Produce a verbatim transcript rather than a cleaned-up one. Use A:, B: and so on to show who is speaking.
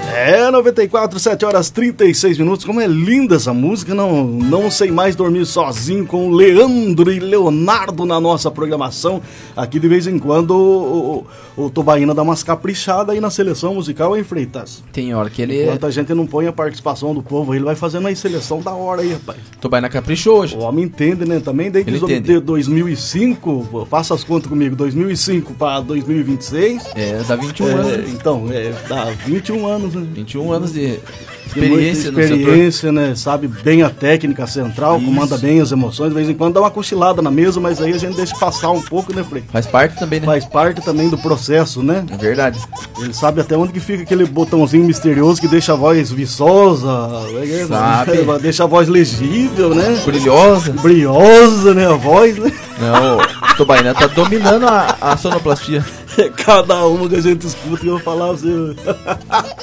A: É, noventa e quatro, sete horas trinta e seis minutos. Como é linda essa música. Não, não sei mais dormir sozinho, com o Leandro e Leonardo na nossa programação. Aqui de vez em quando o, o, o Tubaína dá umas caprichadas aí na seleção musical, hein, Freitas?
B: Tem hora que ele...
A: Enquanto a gente não põe a participação do povo, ele vai fazendo a seleção da hora aí, rapaz.
B: Tubaína caprichou hoje.
A: O homem entende, né? Também desde de dois mil e cinco, faça as contas comigo, dois mil e cinco para dois mil e vinte e seis.
B: É, dá vinte e um
A: é,
B: anos.
A: Então, é, dá vinte e um anos, né?
B: vinte e um anos de experiência,
A: de experiência, né? Sabe bem a técnica central, isso. Comanda bem as emoções, de vez em quando dá uma cochilada na mesa, mas aí a gente deixa passar um pouco, né, Frei?
B: Faz parte também, né?
A: Faz parte também do processo, né?
B: É verdade.
A: Ele sabe até onde que fica aquele botãozinho misterioso que deixa a voz viçosa,
B: sabe.
A: Deixa a voz legível, né?
B: Brilhosa.
A: Brilhosa, né? A voz, né?
B: Não, o Tubaína tá dominando a, a sonoplastia.
A: Cada uma que a gente escuta que eu vou falar pra você.